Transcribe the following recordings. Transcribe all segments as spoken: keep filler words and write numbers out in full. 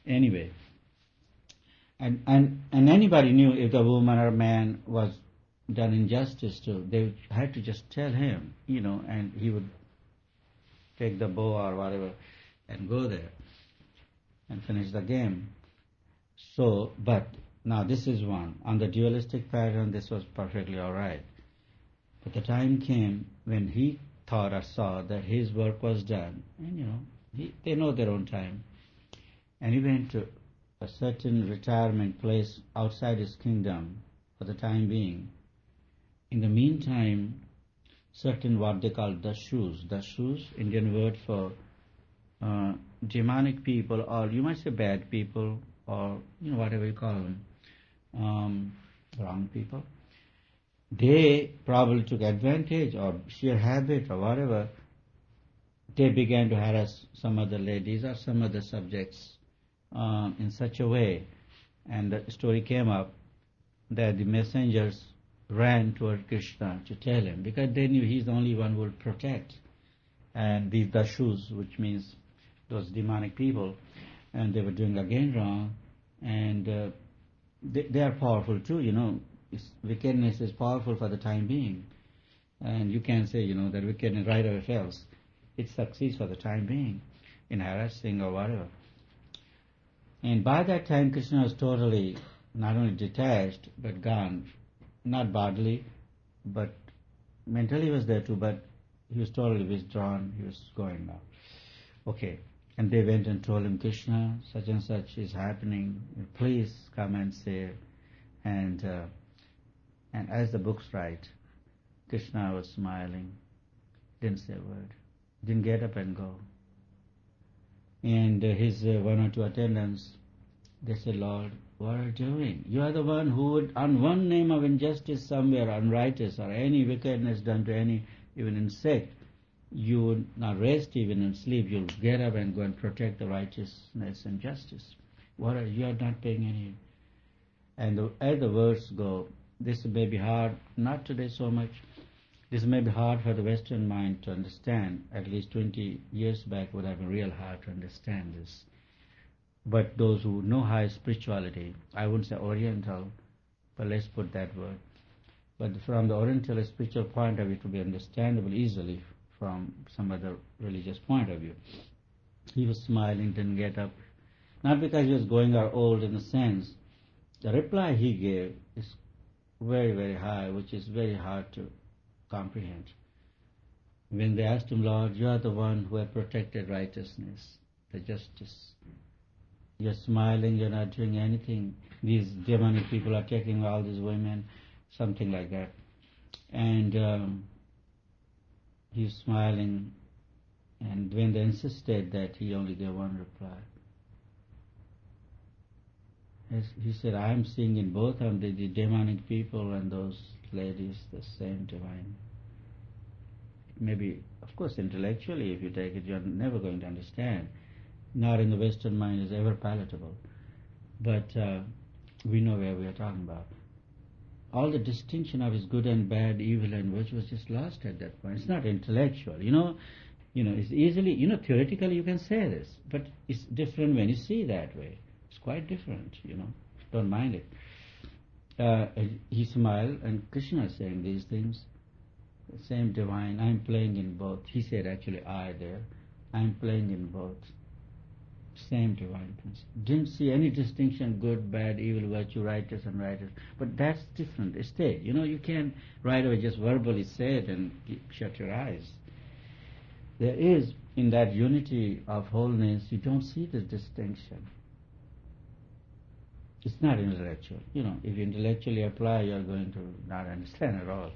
Anyway, and, and, and anybody knew if the woman or man was done injustice to, they had to just tell him, you know, and he would take the bow or whatever and go there and finish the game. So, but now this is one. On the dualistic pattern, this was perfectly all right. But the time came when he thought or saw that his work was done, and you know, he, they know their own time. And he went to a certain retirement place outside his kingdom for the time being. In the meantime, certain what they call dashus, dashus, Indian word for uh, demonic people, or you might say bad people, or you know whatever you call them, um, wrong people. They probably took advantage or sheer habit or whatever. They began to harass some other ladies or some other subjects um, in such a way, and the story came up that the messengers ran toward Krishna to tell him, because they knew he's the only one who would protect. And these dashus, which means those demonic people, and they were doing again wrong, and uh, they, they are powerful too, you know. It's, wickedness is powerful for the time being, and you can't say, you know, that wickedness right away fails. It succeeds for the time being in harassing or whatever. And by that time, Krishna was totally not only detached, but gone. Not bodily, but mentally he was there too, but he was totally withdrawn, he was going now. Okay, and they went and told him, Krishna, such and such is happening, please come and say. And, uh, and as the books write, Krishna was smiling, didn't say a word, didn't get up and go. And uh, his uh, one or two attendants, they said, Lord, what are you doing? You are the one who would, on one name of injustice somewhere, unrighteous, or any wickedness done to any, even insect, you would not rest even in sleep. You'll get up and go and protect the righteousness and justice. What are, you are not paying any. And the, as the words go, this may be hard, not today so much, this may be hard for the Western mind to understand. At least twenty years back would have been real hard to understand this. But those who know high spirituality, I wouldn't say Oriental, but let's put that word. But from the Oriental spiritual point of view, it will be understandable easily from some other religious point of view. He was smiling, didn't get up. Not because he was going or old in a sense. The reply he gave is very, very high, which is very hard to comprehend. When they asked him, Lord, you are the one who has protected righteousness, the justice. You're smiling, you're not doing anything. These demonic people are taking all these women, something like that. And um, he's smiling, and when they insisted that, he only gave one reply. As he said, I am seeing in both of them, the, the demonic people and those ladies, the same divine. Maybe, of course, intellectually, if you take it, you're never going to understand. Not in the Western mind is ever palatable. But uh, we know where we are talking about. All the distinction of his good and bad, evil and virtue was just lost at that point. It's not intellectual. You know, you know, it's easily, you know, theoretically you can say this, but it's different when you see that way. It's quite different, you know. Don't mind it. Uh, he smiled, and Krishna is saying these things. The same divine, I'm playing in both. He said actually I there. I'm playing in both. Same divine principle. Didn't see any distinction, good, bad, evil, virtue, righteous, unrighteous. But that's different state. You know, you can't right away just verbally say it and shut your eyes. There is, in that unity of wholeness, you don't see the distinction. It's not intellectual. You know, if you intellectually apply, you're going to not understand at all.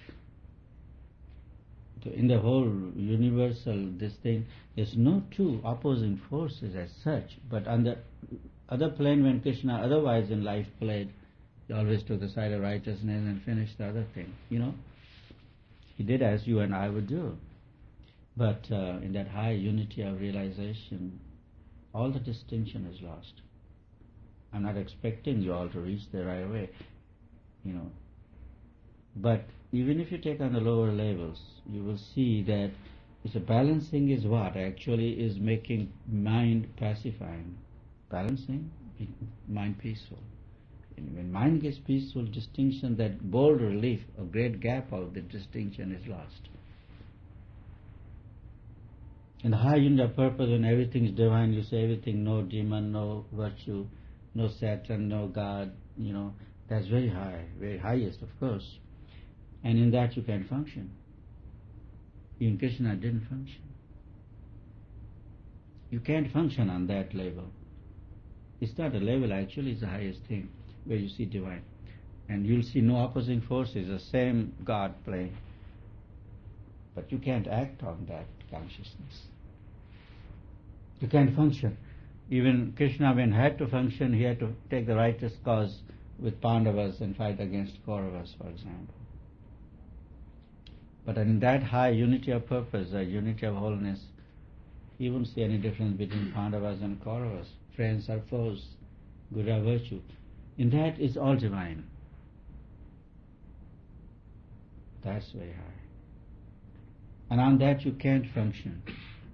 So in the whole universal, this thing, there's no two opposing forces as such, but on the other plane when Krishna otherwise in life played, he always took the side of righteousness and finished the other thing, you know. He did as you and I would do. But uh, in that high unity of realization, all the distinction is lost. I'm not expecting you all to reach there right away, you know. But even if you take on the lower levels, you will see that it's a balancing is what actually is making mind pacifying, balancing, mind peaceful. And when mind gets peaceful, distinction, that bold relief, a great gap out, the distinction is lost. In the high unit of purpose, when everything is divine, you say everything, no demon, no virtue, no Satan, no God, you know, that's very high, very highest, of course. And in that you can function. Even Krishna didn't function. You can't function on that level. It's not a level, actually, it's the highest thing, where you see divine. And you'll see no opposing forces, the same God playing. But you can't act on that consciousness. You can't function. Even Krishna, when he had to function, he had to take the righteous cause with Pandavas and fight against Kauravas, for example. But in that high unity of purpose, the unity of wholeness, he wouldn't see any difference between Pandavas and Kauravas, friends or foes, good or virtue. In that is all divine. That's very high. And on that you can't function.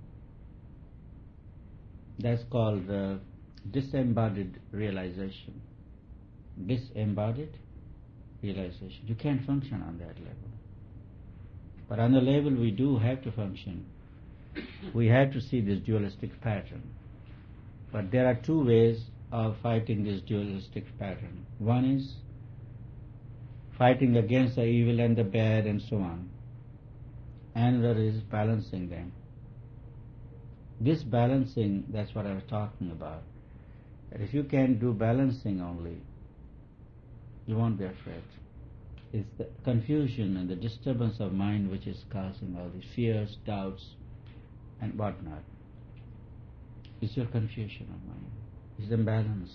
That's called uh, disembodied realization. Disembodied realization. You can't function on that level. But on the level we do have to function. We have to see this dualistic pattern. But there are two ways of fighting this dualistic pattern. One is fighting against the evil and the bad and so on. Another is balancing them. This balancing, that's what I was talking about. That if you can do balancing only, you won't be afraid. It's the confusion and the disturbance of mind which is causing all these fears, doubts, and whatnot. It's your confusion of mind. It's imbalance.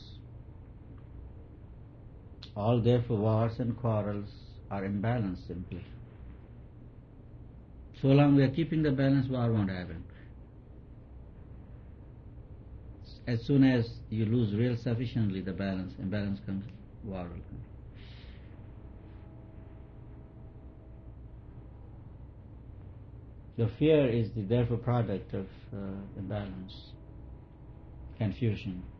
All therefore wars and quarrels are imbalanced simply. So long we are keeping the balance, war won't happen. As soon as you lose real sufficiently the balance, imbalance comes, war will come. The fear is the therefore product of uh, imbalance, confusion.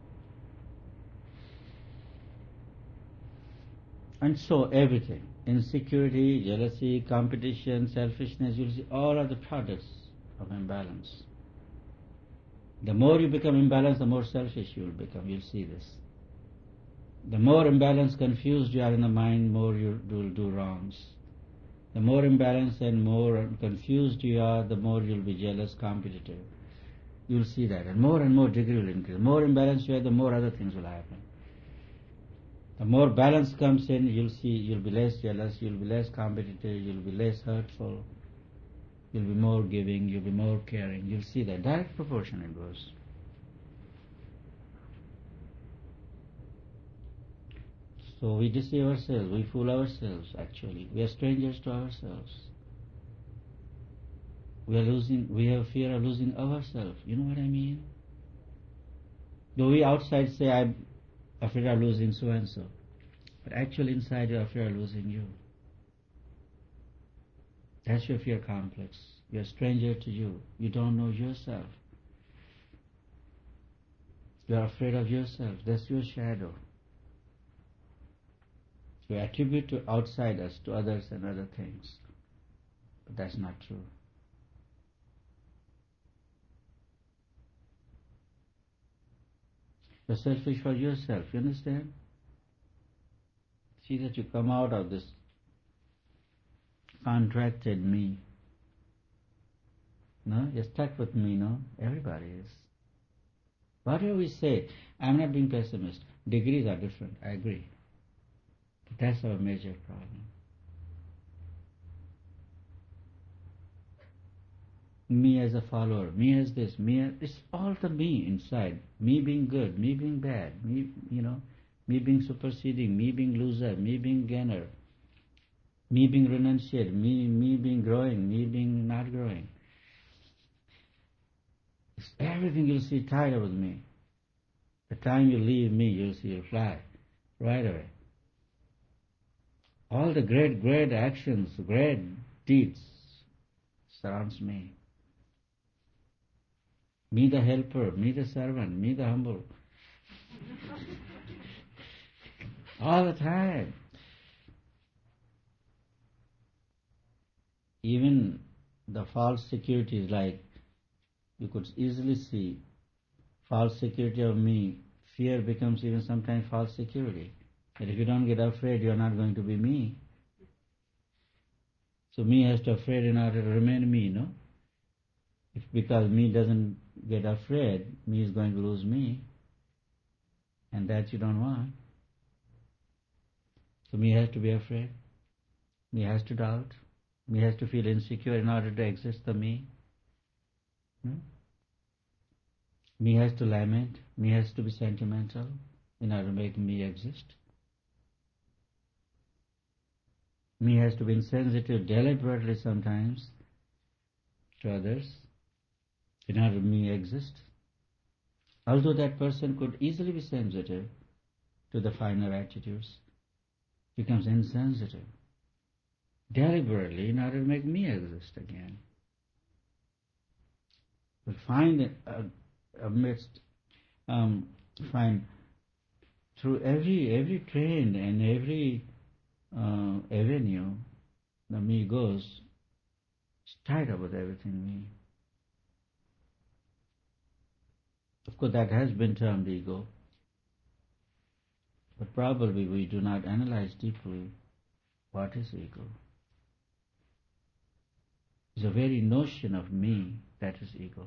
And so everything, insecurity, jealousy, competition, selfishness, you'll see all are the products of imbalance. The more you become imbalanced, the more selfish you will become. You'll see this. The more imbalanced, confused you are in the mind, more you will do wrongs. The more imbalanced and more confused you are, the more you'll be jealous, competitive. You'll see that. And more and more degree will increase. The more imbalanced you are, the more other things will happen. The more balance comes in, you'll see you'll be less jealous, you'll be less competitive, you'll be less hurtful. You'll be more giving, you'll be more caring. You'll see that. Direct proportion it goes. So we deceive ourselves, we fool ourselves actually. We are strangers to ourselves. We are losing, we have fear of losing ourselves. You know what I mean? Though we outside say, I'm afraid of losing so and so. But actually inside you are afraid of losing you. That's your fear complex. You're a stranger to you. You don't know yourself. You're afraid of yourself. That's your shadow. You attribute to outsiders, to others and other things. But that's not true. You're selfish for yourself. You understand? See that you come out of this contracted me. No, you're stuck with me, no? Everybody is. Whatever we say, I'm not being pessimist. Degrees are different, I agree. But that's our major problem. Me as a follower, me as this, me as... It's all the me inside. Me being good, me being bad, me, you know, me being superseding, me being loser, me being gainer, me being renunciate, me, me being growing, me being not growing. It's everything you'll see tied up with me. The time you leave me, you'll see you'll fly right away. All the great, great actions, great deeds surrounds me. Me the helper, me the servant, me the humble. All the time. Even the false securities, like you could easily see false security of me, fear becomes even sometimes false security. That if you don't get afraid, you're not going to be me. So me has to afraid in order to remain me, no? If because me doesn't get afraid, me is going to lose me. And that you don't want. So me has to be afraid. Me has to doubt. Me has to feel insecure in order to exist the me. No? Me has to lament. Me has to be sentimental in order to make me exist. Me has to be insensitive deliberately sometimes to others in order to me exist. Although that person could easily be sensitive to the finer attitudes, becomes insensitive deliberately in order to make me exist again. But find uh, amidst, um, find through every every train and every uh, avenue, the me goes, it's tied up with everything me. Of course, that has been termed ego, but probably we do not analyze deeply what is ego. It's the very notion of me that is ego.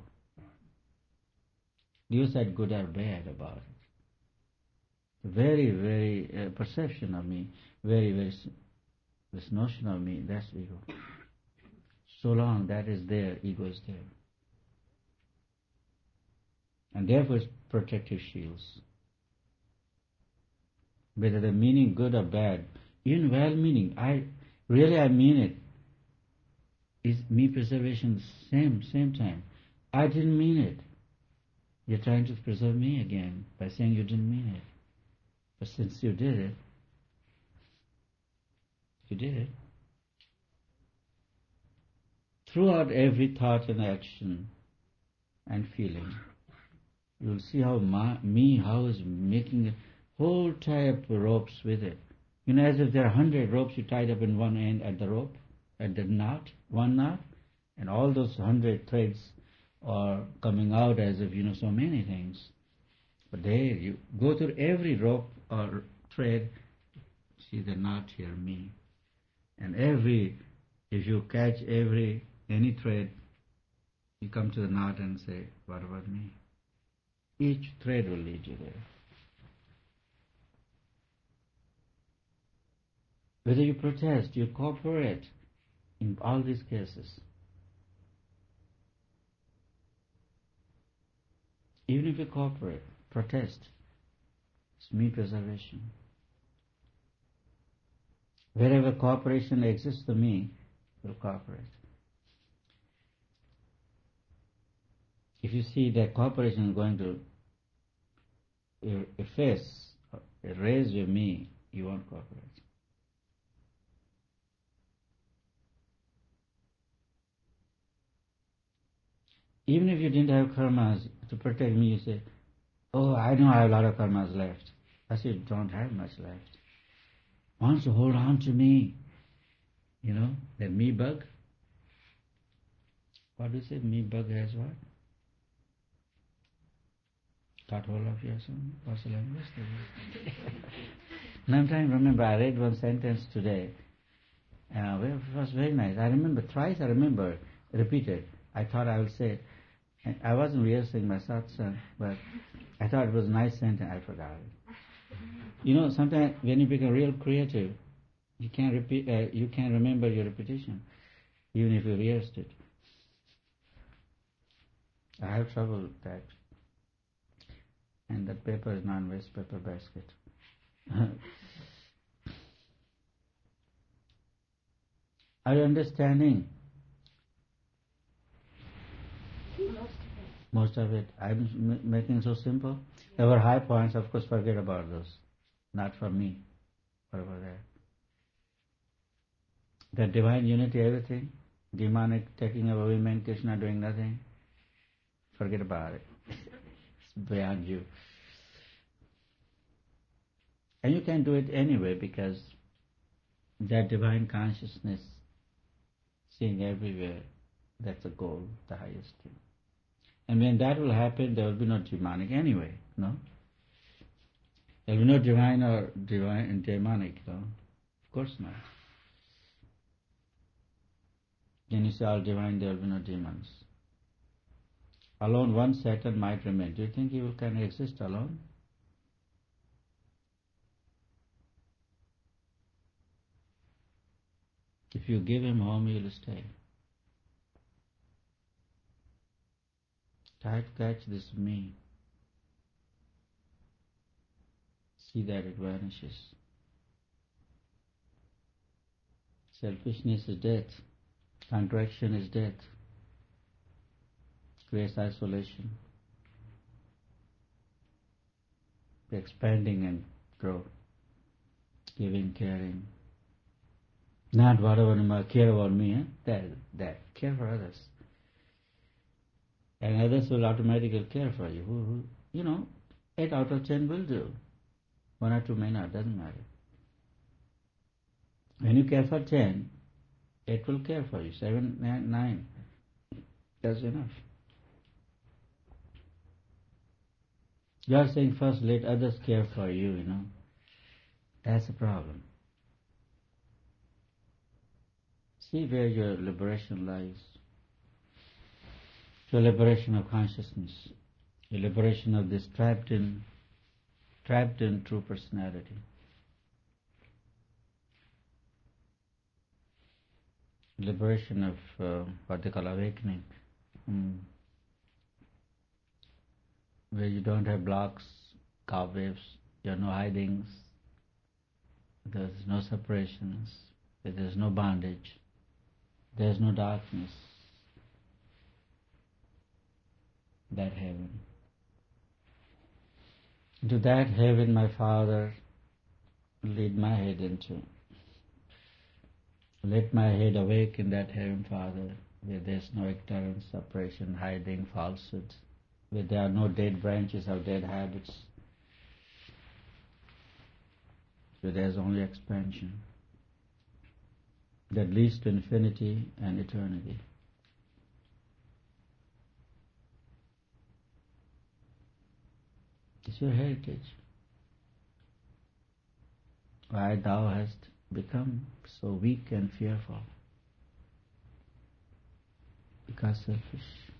You said good or bad about it. The very, very uh, perception of me, very, very, this notion of me, that's ego. So long that is there, ego is there. And therefore it's protective shields. Whether the meaning good or bad, even well-meaning, I really I mean it, is me preservation same same time. I didn't mean it. You're trying to preserve me again by saying you didn't mean it. But since you did it, you did it. Throughout every thought and action and feeling, you will see how my, me, how is making a whole tie up ropes with it. You know, as if there are a hundred ropes you tied up in one end at the rope, at the knot, one knot, and all those hundred threads are coming out as if, you know, so many things. But there, you go through every rope or thread, see the knot here, me. And every, if you catch every, any thread, you come to the knot and say, what about me? Each thread will lead you there. Whether you protest, you cooperate in all these cases. Even if you cooperate, protest, it's me preservation. Wherever cooperation exists to me, will cooperate. If you see that cooperation is going to efface, erase your me, you won't cooperate. Even if you didn't have karmas to protect me, you say, oh, I know I have a lot of karmas left. I say, you don't have much left. Wants to hold on to me. You know, that me bug. What do you say? Me bug has what? Got hold of you or something? What's the language? Now I'm trying to remember, I read one sentence today. Uh, it was very nice. I remember, thrice I remember, repeated. I thought I would say it. And I wasn't rehearsing my satsang, but I thought it was a nice sentence. I forgot it. You know, sometimes when you become real creative, you can't repeat. Uh, you can't remember your repetition, even if you rehearsed it. I have trouble with that. And that paper is non-waste paper basket. Are you understanding? Most of it. I'm m- making so simple. There were high points, of course, forget about those. Not for me. What about that? The divine unity, everything. Demonic taking away women, Krishna doing nothing. Forget about it. It's beyond you. can do it anyway because that divine consciousness seeing everywhere, that's the goal, the highest thing. And when that will happen, there will be no demonic anyway, no? There will be no divine or divine and demonic, no? Of course not. When you say all divine, there will be no demons. Alone one Satan might remain. Do you think he will can exist alone? If you give him home, he will stay. Try to catch this me. See that it vanishes. Selfishness is death. Contraction is death. Creates isolation. Expanding and grow. Giving, caring. Not whatever care about me, eh? that, that. Care for others. And others will automatically care for you. Who, who, you know, eight out of ten will do. One or two may not, doesn't matter. When you care for ten, eight will care for you. Seven, nine, nine. That's enough. You are saying first let others care for you, you know. That's the problem. See where your liberation lies. The liberation of consciousness, the liberation of this trapped in, trapped in true personality. Liberation of uh, what they call awakening, mm. where you don't have blocks, cobwebs, there are no hidings, there's no separations, there's no bondage, there's no darkness. That heaven. To that heaven my Father lead my head into. Let my head awake in that heaven, Father, where there's no ignorance, separation, hiding, falsehood, where there are no dead branches of dead habits, where there's only expansion that leads to infinity and eternity. It's your heritage. Why thou hast become so weak and fearful? Because selfish.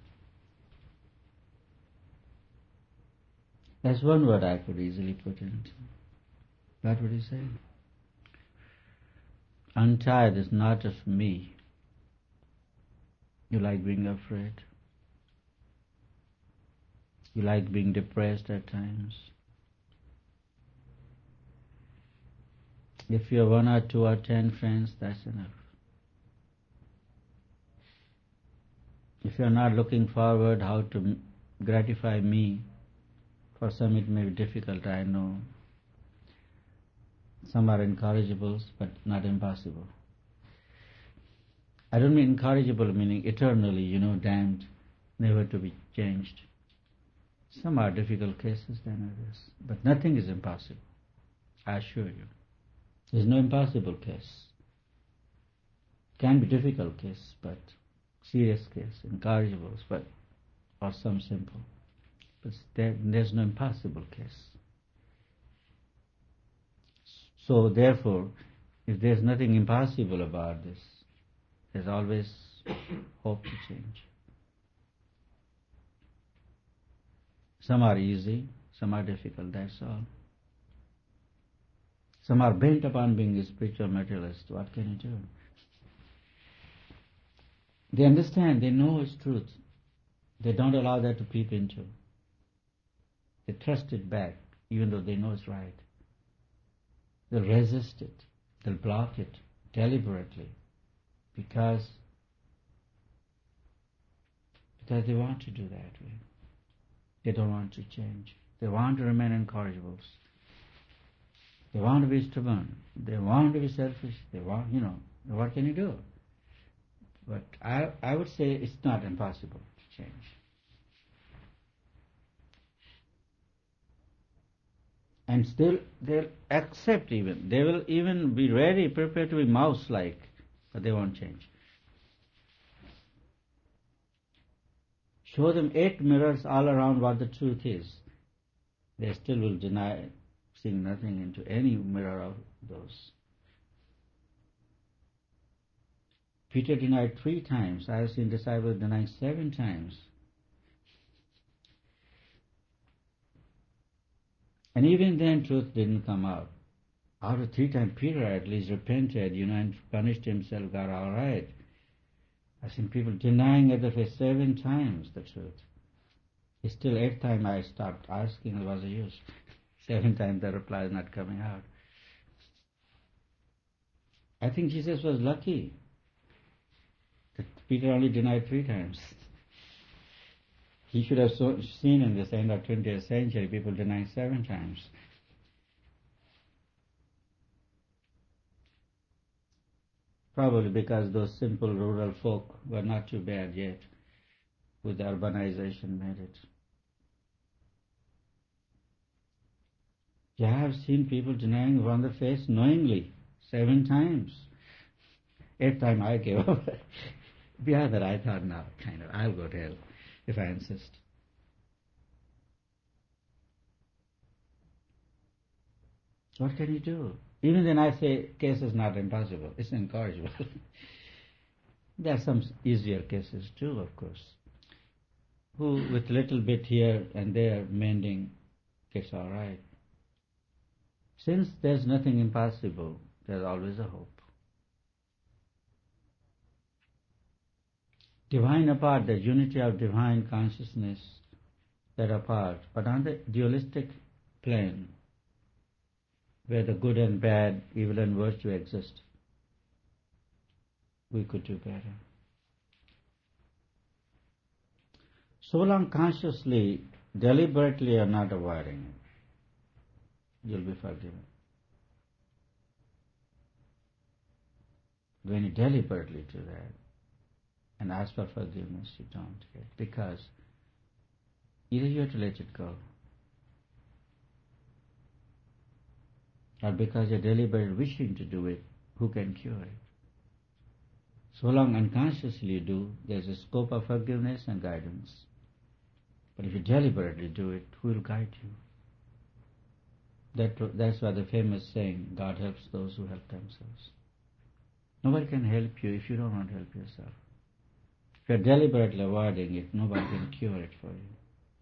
That's one word I could easily put into. What would you say? Untied is not of me. You like being afraid. You like being depressed at times. If you have one or two or ten friends, that's enough. If you are not looking forward how to gratify me, for some it may be difficult, I know. Some are incorrigibles, but not impossible. I don't mean incorrigible meaning eternally, you know, damned, never to be changed. Some are difficult cases than others, but nothing is impossible, I assure you. There is no impossible case. Can be difficult case, but serious case, incorrigibles, but or some simple. But there, there's no impossible case. So therefore, if there's nothing impossible about this, there's always hope to change. Some are easy, some are difficult, that's all. Some are bent upon being a spiritual materialist. What can you do? They understand, they know it's truth. They don't allow that to peep into. They thrust it back, even though they know it's right. They'll resist it. They'll block it deliberately because, because they want to do that way. They don't want to change. They want to remain incorrigibles. They want to be stubborn. They want to be selfish. They want, you know, what can you do? But I, I would say it's not impossible to change. And still they'll accept even. They will even be ready, prepared to be mouse-like, but they won't change. Show them eight mirrors all around what the truth is. They still will deny, seeing nothing into any mirror of those. Peter denied three times. I have seen disciples denying seven times. And even then truth didn't come out. After three times Peter at least repented, you know, and punished himself, got all right. I've seen people denying at the face seven times the truth. It's still eighth time I stopped asking, what's the use? Seven times the reply is not coming out. I think Jesus was lucky that Peter only denied three times. He should have so, seen in this end of twentieth century people denying seven times. Probably because those simple rural folk were not too bad yet, with the urbanization made it. Yeah, I have seen people denying on the face knowingly, seven times. Eighth time I gave up. Beyond that I thought, no, kind of, I'll go to hell if I insist. What can you do? Even then I say case is not impossible, it's incorrigible. There are some easier cases too, of course, who with little bit here and there mending gets all right. Since there's nothing impossible, there's always a hope. Divine apart, the unity of divine consciousness, that apart, but on the dualistic plane, where the good and bad, evil and virtue exist, we could do better. So long consciously, deliberately you're not avoiding it, you'll be forgiven. When you deliberately do that and ask for forgiveness, you don't get, because either you have to let it go, or because you're deliberately wishing to do it, who can cure it? So long unconsciously you do, there's a scope of forgiveness and guidance. But if you deliberately do it, who will guide you? That, that's why the famous saying, God helps those who help themselves. Nobody can help you if you don't want to help yourself. If you're deliberately avoiding it, nobody can cure it for you.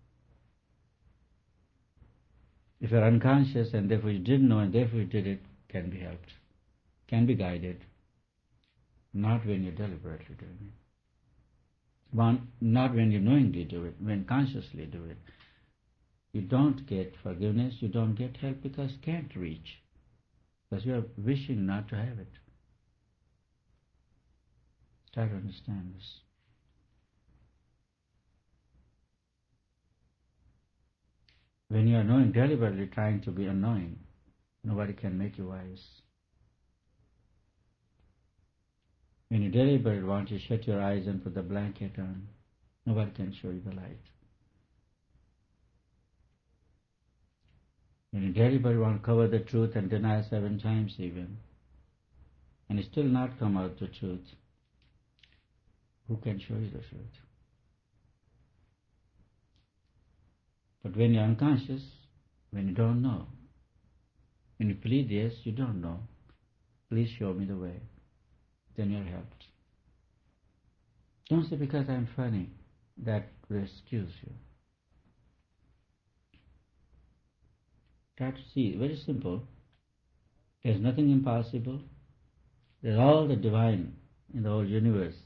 If you're unconscious and therefore you didn't know and therefore you did it, can be helped, can be guided. Not when you're deliberately doing it. One, not when you knowingly do it, when consciously do it. You don't get forgiveness, you don't get help because you can't reach. Because you are wishing not to have it. Try to understand this. When you are knowing, deliberately trying to be unknowing, nobody can make you wise. When you deliberately want to shut your eyes and put the blanket on, nobody can show you the light. When you deliberately want to cover the truth and deny seven times even, and you still not come out the truth, who can show you the truth? But when you're unconscious, when you don't know, when you plead, yes, you don't know, please show me the way, then you're helped. Don't say because I'm funny, that will excuse you. Try to see, very simple. There's nothing impossible. There's all the divine in the whole universe.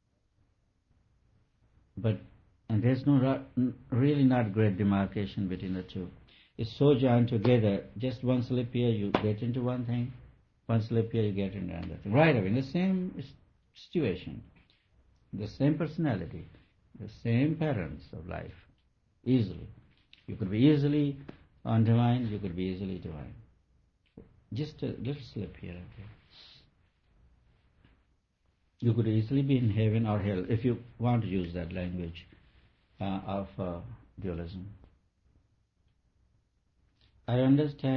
But And there's no really not great demarcation between the two. It's so joined together, just one slip here you get into one thing, one slip here you get into another thing. Right away, in the same situation, the same personality, the same patterns of life, easily. You could be easily undivine, you could be easily divine. Just a little slip here and there. You could easily be in heaven or hell, if you want to use that language. Uh, of uh, dualism. I understand